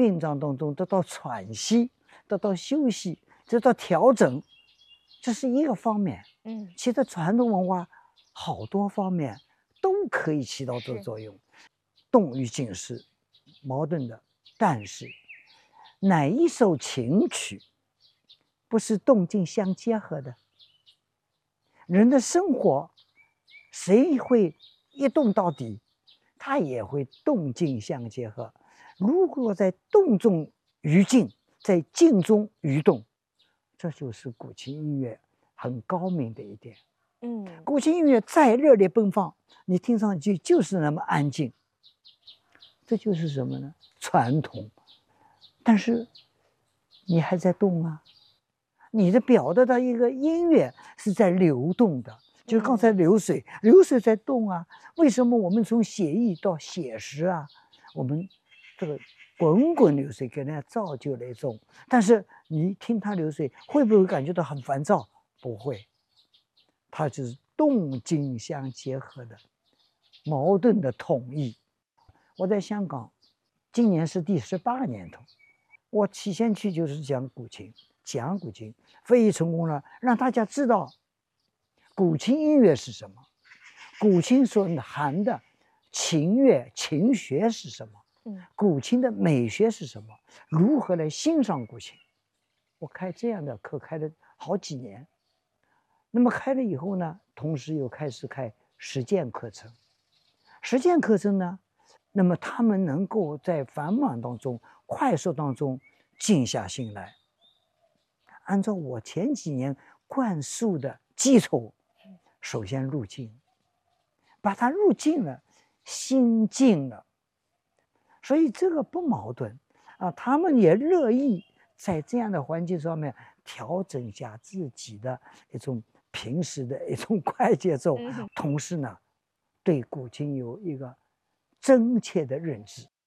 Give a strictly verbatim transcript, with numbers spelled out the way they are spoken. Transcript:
运转当中得到喘息，得到休息，得到调整，这是一个方面。 嗯， 其实传统文化好多方面都可以起到这个是作用。动与静是矛盾的，但是哪一首琴曲不是动静相结合的？人的生活，谁会一动到底？他也会动静相结合。如果在动中于静，在静中于动，这就是古琴音乐很高明的一点。 嗯， 古琴音乐再热烈奔放，你听上去就是那么安静。这就是什么呢？传统。但是你还在动啊，你的表达的一个音乐是在流动的，就是刚才流水，流水在动啊。为什么我们从写意到写实啊？我们这个滚滚流水给人家造就了一种，但是你听它流水，会不会感觉到很烦躁？不会，它就是动静相结合的，矛盾的统一。我在香港，今年是第十八年头。我起先去就是讲古琴，讲古琴，非常成功了，让大家知道古琴音乐是什么，古琴所含的琴乐琴学是什么， 嗯， 古琴的美学是什么，如何来欣赏古琴。我开这样的课开了好几年，那么开了以后呢，同时又开始开实践课程。实践课程呢，那么他们能够在繁忙当中、快速当中静下心来，按照我前几年灌输的基础，首先入静，把它入静了，心静了，所以这个不矛盾啊。他们也乐意在这样的环境上面调整一下自己的一种平时的一种快节奏，同时呢，对古琴有一个真切的认知。